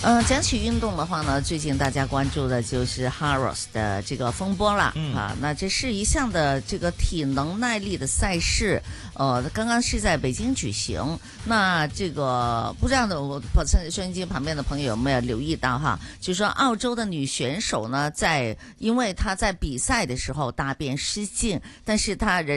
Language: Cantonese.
讲起运动的话呢，最近大家关注的就是 Harros 的这个风波了啊。那这是一项的这个体能耐力的赛事，刚刚是在北京举行。那这个不知道呢，我收音机旁边的朋友有没有留意到哈？就是说澳洲的女选手呢，因为她在比赛的时候大便失禁，但是她